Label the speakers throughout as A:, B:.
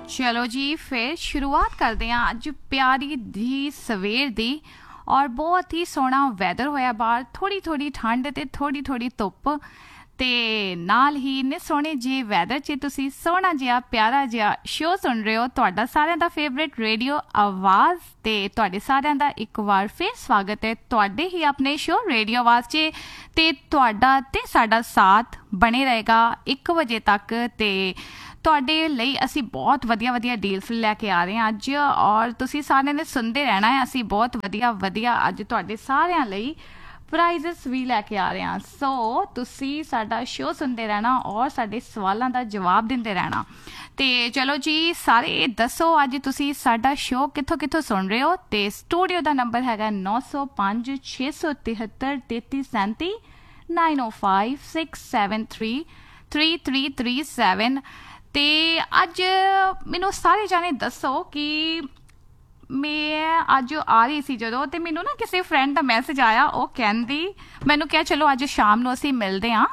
A: चलो जी फिर शुरुआत करते हैं अज प्यारी दी सवेर दी और बहुत ही सोहना वैदर होया बाहर थोड़ी थोड़ी ठंड ते थोड़ी थोड़ी धुप ते नाल ही इन्ने सोहने जे वैदर 'ਚ ਤੁਸੀਂ ਸੋਹਣਾ ਜਿਹਾ ਪਿਆਰਾ ਜਿਹਾ ਸ਼ੋ ਸੁਣ ਰਹੇ ਹੋ ਤੁਹਾਡਾ ਸਾਰਿਆਂ ਦਾ ਫੇਵਰੇਟ ਰੇਡੀਓ ਆਵਾਜ਼ ਤੇ ਤੁਹਾਡੇ ਸਾਰਿਆਂ ਦਾ ਇੱਕ ਵਾਰ ਫਿਰ ਸਵਾਗਤ ਹੈ ਤੁਹਾਡੇ ਹੀ ਆਪਣੇ ਸ਼ੋ ਰੇਡੀਓ ਆਵਾਜ਼ 'ਚ ਤੇ ਤੁਹਾਡਾ ਤੇ ਸਾਡਾ ਸਾਥ ਬਣੇ ਰਹੇਗਾ 1 ਵਜੇ ਤੱਕ ਤੇ ਤੁਹਾਡੇ ਲਈ ਅਸੀਂ ਬਹੁਤ ਵਧੀਆ ਵਧੀਆ ਡੀਲਸ ਲੈ ਕੇ ਆ ਰਹੇ ਹਾਂ ਅੱਜ ਔਰ ਤੁਸੀਂ ਸਾਰਿਆਂ ਨੇ ਸੁਣਦੇ ਰਹਿਣਾ ਹੈ ਅਸੀਂ ਬਹੁਤ ਵਧੀਆ ਵਧੀਆ ਅੱਜ ਤੁਹਾਡੇ ਸਾਰਿਆਂ ਲਈ ਪ੍ਰਾਈਜ਼ਸ ਵੀ ਲੈ ਕੇ ਆ ਰਹੇ ਹਾਂ ਸੋ ਤੁਸੀਂ ਸਾਡਾ ਸ਼ੋਅ ਸੁਣਦੇ ਰਹਿਣਾ ਔਰ ਸਾਡੇ ਸਵਾਲਾਂ ਦਾ ਜਵਾਬ ਦਿੰਦੇ ਰਹਿਣਾ ਤੇ ਚਲੋ ਜੀ ਸਾਰੇ ਦੱਸੋ ਅੱਜ ਤੁਸੀਂ ਸਾਡਾ ਸ਼ੋਅ ਕਿੱਥੋਂ ਕਿੱਥੋਂ ਸੁਣ ਰਹੇ ਹੋ ਤੇ ਸਟੂਡੀਓ ਦਾ ਨੰਬਰ ਹੈਗਾ 905 673 3337 905 673 3337 ਤੇ ਅੱਜ ਮੈਨੂੰ ਸਾਰੇ ਜਾਣੇ ਦੱਸੋ ਕਿ ਮੈਂ ਅੱਜ ਆ ਰਹੀ ਸੀ ਜਦੋਂ ਤੇ ਮੈਨੂੰ ਨਾ ਕਿਸੇ ਫਰੈਂਡ ਦਾ ਮੈਸੇਜ ਆਇਆ ਉਹ ਕਹਿੰਦੀ ਮੈਨੂੰ ਕਿਹਾ ਚਲੋ ਅੱਜ ਸ਼ਾਮ ਨੂੰ ਅਸੀਂ ਮਿਲਦੇ ਹਾਂ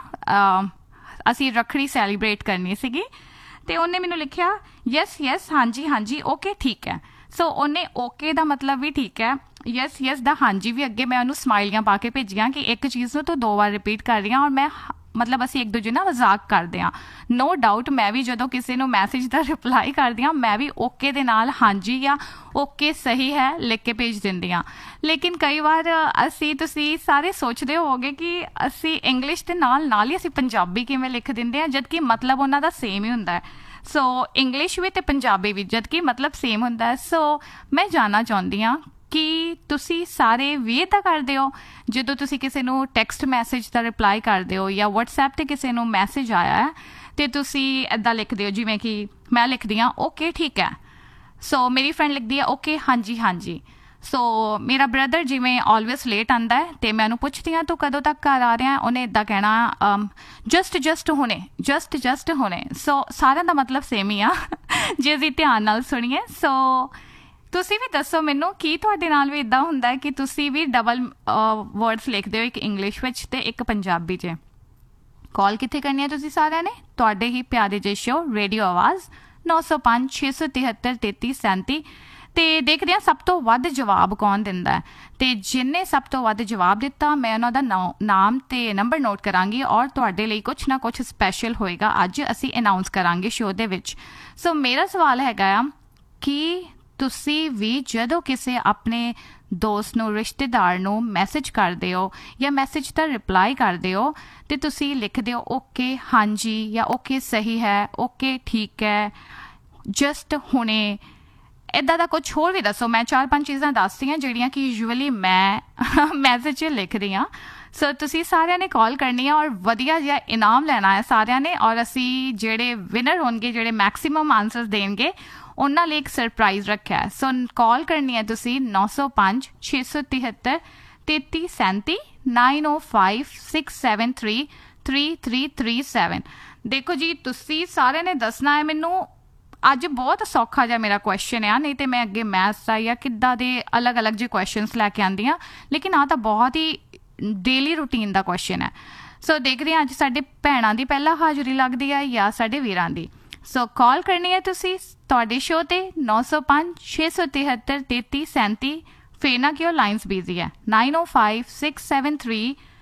A: ਅਸੀਂ ਰੱਖੜੀ ਸੈਲੀਬ੍ਰੇਟ ਕਰਨੀ ਸੀਗੀ ਤੇ ਉਹਨੇ ਮੈਨੂੰ ਲਿਖਿਆ ਯੈਸ ਹਾਂਜੀ ਹਾਂਜੀ ਓਕੇ ਠੀਕ ਹੈ ਸੋ ਉਹਨੇ ਓਕੇ ਦਾ ਮਤਲਬ ਵੀ ਠੀਕ ਹੈ ਯੈਸ ਦਾ ਹਾਂਜੀ ਵੀ ਅੱਗੇ ਮੈਂ ਉਹਨੂੰ ਸਮਾਈਲੀਆਂ ਪਾ ਕੇ ਭੇਜੀਆਂ ਕਿ ਇੱਕ ਚੀਜ਼ ਨੂੰ ਤੂੰ 2 ਵਾਰ ਰਿਪੀਟ ਕਰ ਰਹੀ ਹਾਂ ਔਰ ਮੈਂ ਮਤਲਬ ਅਸੀਂ ਇੱਕ ਦੂਜੇ ਨਾਲ ਮਜ਼ਾਕ ਕਰਦੇ ਹਾਂ ਨੋ ਡਾਊਟ ਮੈਂ ਵੀ ਜਦੋਂ ਕਿਸੇ ਨੂੰ ਮੈਸੇਜ ਦਾ ਰਿਪਲਾਈ ਕਰਦੀ ਹਾਂ ਮੈਂ ਵੀ ਓਕੇ ਦੇ ਨਾਲ ਹਾਂਜੀ ਜਾਂ ਓਕੇ ਸਹੀ ਹੈ ਲਿਖ ਕੇ ਭੇਜ ਦਿੰਦੀ ਹਾਂ ਲੇਕਿਨ ਕਈ ਵਾਰ ਤੁਸੀਂ ਸਾਰੇ ਸੋਚਦੇ ਹੋਵੋਗੇ ਕਿ ਅਸੀਂ ਇੰਗਲਿਸ਼ ਦੇ ਨਾਲ ਹੀ ਅਸੀਂ ਪੰਜਾਬੀ ਕਿਵੇਂ ਲਿਖ ਦਿੰਦੇ ਹਾਂ ਜਦਕਿ ਮਤਲਬ ਉਹਨਾਂ ਦਾ ਸੇਮ ਹੀ ਹੁੰਦਾ ਹੈ ਸੋ ਇੰਗਲਿਸ਼ ਵੀ ਅਤੇ ਪੰਜਾਬੀ ਵੀ ਜਦਕਿ ਮਤਲਬ ਸੇਮ ਹੁੰਦਾ ਹੈ ਸੋ ਮੈਂ ਜਾਣਨਾ ਚਾਹੁੰਦੀ ਹਾਂ ਕਿ ਤੁਸੀਂ ਸਾਰੇ ਵੀ ਇੱਦਾਂ ਕਰਦੇ ਹੋ ਜਦੋਂ ਤੁਸੀਂ ਕਿਸੇ ਨੂੰ ਟੈਕਸਟ ਮੈਸੇਜ ਦਾ ਰਿਪਲਾਈ ਕਰਦੇ ਹੋ ਜਾਂ ਵਟਸਐਪ 'ਤੇ ਕਿਸੇ ਨੂੰ ਮੈਸੇਜ ਆਇਆ ਹੈ ਅਤੇ ਤੁਸੀਂ ਇੱਦਾਂ ਲਿਖਦੇ ਹੋ ਜਿਵੇਂ ਕਿ ਮੈਂ ਲਿਖਦੀ ਹਾਂ ਓਕੇ ਠੀਕ ਹੈ ਸੋ ਮੇਰੀ ਫਰੈਂਡ ਲਿਖਦੀ ਹੈ ਓਕੇ ਹਾਂਜੀ ਸੋ ਮੇਰਾ ਬ੍ਰਦਰ ਜਿਵੇਂ ਆਲਵੇਜ਼ ਲੇਟ ਆਉਂਦਾ ਹੈ ਅਤੇ ਮੈਂ ਉਹਨੂੰ ਪੁੱਛਦੀ ਹਾਂ ਤੂੰ ਕਦੋਂ ਤੱਕ ਘਰ ਆ ਰਿਹਾ ਉਹਨੇ ਇੱਦਾਂ ਕਹਿਣਾ ਜਸਟ ਹੁਣੇ ਸੋ ਸਾਰਿਆਂ ਦਾ ਮਤਲਬ ਸੇਮ ਹੀ ਆ ਜੇ ਅਸੀਂ ਧਿਆਨ ਨਾਲ ਸੁਣੀਏ ਸੋ ਤੁਸੀਂ ਵੀ ਦੱਸੋ ਮੈਨੂੰ ਕੀ ਤੁਹਾਡੇ ਨਾਲ ਵੀ ਇੱਦਾਂ ਹੁੰਦਾ ਹੈ ਕਿ ਤੁਸੀਂ ਵੀ ਡਬਲ ਵਰਡਸ ਲਿਖਦੇ ਹੋ ਇੱਕ ਇੰਗਲਿਸ਼ ਵਿੱਚ ਅਤੇ ਇੱਕ ਪੰਜਾਬੀ 'ਚ ਕਾਲ ਕਿੱਥੇ ਕਰਨੀ ਹੈ ਤੁਸੀਂ ਸਾਰਿਆਂ ਨੇ ਤੁਹਾਡੇ ਹੀ ਪਿਆਰੇ ਜਿਹੇ ਸ਼ੋ ਰੇਡੀਓ ਆਵਾਜ਼ 905 673 3337 ਅਤੇ ਦੇਖਦੇ ਹਾਂ ਸਭ ਤੋਂ ਵੱਧ ਜਵਾਬ ਕੌਣ ਦਿੰਦਾ ਹੈ ਅਤੇ ਜਿੰਨੇ ਸਭ ਤੋਂ ਵੱਧ ਜਵਾਬ ਦਿੱਤਾ ਮੈਂ ਉਹਨਾਂ ਦਾ ਨਾਮ ਅਤੇ ਨੰਬਰ ਨੋਟ ਕਰਾਂਗੀ ਔਰ ਤੁਹਾਡੇ ਲਈ ਕੁਛ ਨਾ ਕੁਛ ਸਪੈਸ਼ਲ ਹੋਏਗਾ ਅੱਜ ਅਸੀਂ ਅਨਾਊਂਸ ਕਰਾਂਗੇ ਸ਼ੋਅ ਦੇ ਵਿੱਚ ਸੋ ਮੇਰਾ ਸਵਾਲ ਹੈਗਾ ਆ ਕਿ ਤੁਸੀਂ ਵੀ ਜਦੋਂ ਕਿਸੇ ਆਪਣੇ ਦੋਸਤ ਨੂੰ ਰਿਸ਼ਤੇਦਾਰ ਨੂੰ ਮੈਸੇਜ ਕਰਦੇ ਹੋ ਜਾਂ ਮੈਸੇਜ ਦਾ ਰਿਪਲਾਈ ਕਰਦੇ ਹੋ ਅਤੇ ਤੁਸੀਂ ਲਿਖਦੇ ਹੋ ਓਕੇ ਹਾਂਜੀ ਜਾਂ ਓਕੇ ਸਹੀ ਹੈ ਓਕੇ ਠੀਕ ਹੈ ਜਸਟ ਹੁਣੇ ਇੱਦਾਂ ਦਾ ਕੁਛ ਹੋਰ ਵੀ ਦੱਸੋ ਮੈਂ 4-5 ਚੀਜ਼ਾਂ ਦੱਸਦੀ ਹਾਂ ਜਿਹੜੀਆਂ ਕਿ ਯੂਜੂਅਲੀ ਮੈਂ ਮੈਸੇਜ 'ਚ ਲਿਖਦੀ ਹਾਂ ਸੋ ਤੁਸੀਂ ਸਾਰਿਆਂ ਨੇ ਕਾਲ ਕਰਨੀ ਹੈ ਔਰ ਵਧੀਆ ਜਿਹਾ ਇਨਾਮ ਲੈਣਾ ਹੈ ਸਾਰਿਆਂ ਨੇ ਔਰ ਅਸੀਂ ਜਿਹੜੇ ਵਿਨਰ ਹੋਣਗੇ ਜਿਹੜੇ ਮੈਕਸੀਮਮ ਆਨਸਰਸ ਦੇਣਗੇ ਉਹਨਾਂ ਲਈ ਇੱਕ ਸਰਪ੍ਰਾਈਜ਼ ਰੱਖਿਆ ਹੈ ਸੋ ਕਾਲ ਕਰਨੀ ਹੈ ਤੁਸੀਂ 905 673 3337 905 673 3337 ਦੇਖੋ ਜੀ ਤੁਸੀਂ ਸਾਰਿਆਂ ਨੇ ਦੱਸਣਾ ਹੈ ਮੈਨੂੰ ਅੱਜ ਬਹੁਤ ਸੌਖਾ ਜਿਹਾ ਮੇਰਾ ਕੁਐਸਚਨ ਆ ਨਹੀਂ ਤਾਂ ਮੈਂ ਅੱਗੇ ਮੈਥਸ ਦਾ ਜਾਂ ਕਿੱਦਾਂ ਦੇ ਅਲੱਗ ਜਿਹੇ ਕੁਐਸਚਨਸ ਲੈ ਕੇ ਆਉਂਦੀ ਹਾਂ ਲੇਕਿਨ ਆਹ ਤਾਂ ਬਹੁਤ ਹੀ ਡੇਲੀ ਰੂਟੀਨ ਦਾ ਕੁਐਸਚਨ ਹੈ ਸੋ ਦੇਖਦੇ ਹਾਂ ਅੱਜ ਸਾਡੇ ਭੈਣਾਂ ਦੀ ਪਹਿਲਾਂ ਹਾਜ਼ਰੀ ਲੱਗਦੀ ਹੈ ਜਾਂ ਸਾਡੇ ਵੀਰਾਂ ਦੀ ਸੋ ਕਾਲ ਕਰਨੀ ਹੈ ਤੁਸੀਂ ਤੁਹਾਡੇ ਸ਼ੋਅ 'ਤੇ 905 673 3337 ਫਿਰ ਨਾ ਕਿ ਉਹ ਲਾਈਨਸ ਬਿਜ਼ੀ ਹੈ 905 673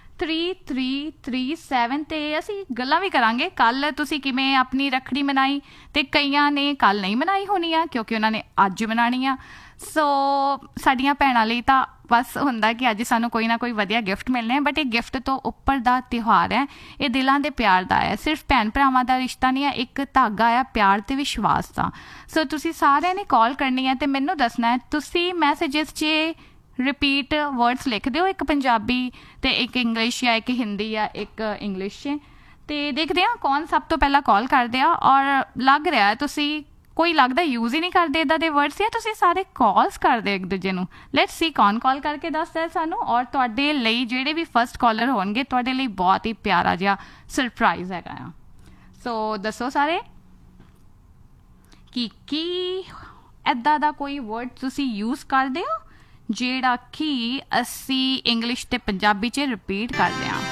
A: 3337 ਤੇ ਅਸੀਂ ਗੱਲਾਂ ਵੀ ਕਰਾਂਗੇ ਕੱਲ ਤੁਸੀਂ ਕਿਵੇਂ ਆਪਣੀ ਰੱਖੜੀ ਮਨਾਈ ਤੇ ਕਈਆਂ ਨੇ ਕੱਲ ਨਹੀਂ ਮਨਾਈ ਹੋਣੀ ਆ ਕਿਉਂਕਿ ਉਹਨਾਂ ਨੇ ਅੱਜ ਮਨਾਉਣੀ ਆ ਸੋ ਸਾਡੀਆਂ ਭੈਣਾਂ ਲਈ ਤਾਂ ਬਸ ਹੁੰਦਾ ਕਿ ਅੱਜ ਸਾਨੂੰ ਕੋਈ ਨਾ ਕੋਈ ਵਧੀਆ ਗਿਫਟ ਮਿਲਣੇ ਬਟ ਇਹ ਗਿਫਟ ਤੋਂ ਉੱਪਰ ਦਾ ਤਿਉਹਾਰ ਹੈ ਇਹ ਦਿਲਾਂ ਦੇ ਪਿਆਰ ਦਾ ਹੈ ਸਿਰਫ ਭੈਣ ਭਰਾਵਾਂ ਦਾ ਰਿਸ਼ਤਾ ਨਹੀਂ ਹੈ ਇੱਕ ਧਾਗਾ ਆ ਪਿਆਰ ਤੇ ਵਿਸ਼ਵਾਸ ਦਾ ਸੋ ਤੁਸੀਂ ਸਾਰਿਆਂ ਨੇ ਕਾਲ ਕਰਨੀ ਹੈ ਤੇ ਮੈਨੂੰ ਦੱਸਣਾ ਹੈ ਤੁਸੀਂ ਮੈਸੇਜਸ 'ਚ ਰਿਪੀਟ ਵਰਡਸ ਲਿਖਦੇ ਹੋ ਇੱਕ ਪੰਜਾਬੀ ਅਤੇ ਇੱਕ ਇੰਗਲਿਸ਼ ਜਾਂ ਇੱਕ ਹਿੰਦੀ ਜਾਂ ਇੱਕ ਇੰਗਲਿਸ਼ 'ਚ ਅਤੇ ਦੇਖਦੇ ਹਾਂ ਕੌਣ ਸਭ ਤੋਂ ਪਹਿਲਾਂ ਕਾਲ ਕਰਦੇ ਆ ਔਰ ਲੱਗ ਰਿਹਾ ਤੁਸੀਂ ਕੋਈ ਲੱਗਦਾ ਯੂਜ਼ ਹੀ ਨਹੀਂ ਕਰਦੇ ਇੱਦਾਂ ਦੇ ਵਰਡਸ ਜਾਂ ਤੁਸੀਂ ਸਾਰੇ ਕਾਲਸ ਕਰਦੇ ਇੱਕ ਦੂਜੇ ਨੂੰ ਲੈਟਸ ਸੀ ਕੌਣ ਕਾਲ ਕਰਕੇ ਦੱਸਦਾ ਸਾਨੂੰ ਔਰ ਤੁਹਾਡੇ ਲਈ ਜਿਹੜੇ ਵੀ ਫਸਟ ਕਾਲਰ ਹੋਣਗੇ ਤੁਹਾਡੇ ਲਈ ਬਹੁਤ ਹੀ ਪਿਆਰਾ ਜਿਹਾ ਸਰਪ੍ਰਾਈਜ਼ ਹੈਗਾ ਆ ਸੋ ਦੱਸੋ ਸਾਰੇ ਕਿ ਕੀ ਇੱਦਾਂ ਦਾ ਕੋਈ ਵਰਡ ਤੁਸੀਂ ਯੂਜ਼ ਕਰਦੇ ਹੋ ਜਿਹੜਾ ਕਿ ਅਸੀਂ ਇੰਗਲਿਸ਼ ਅਤੇ ਪੰਜਾਬੀ 'ਚ ਰਿਪੀਟ ਕਰਦੇ ਹਾਂ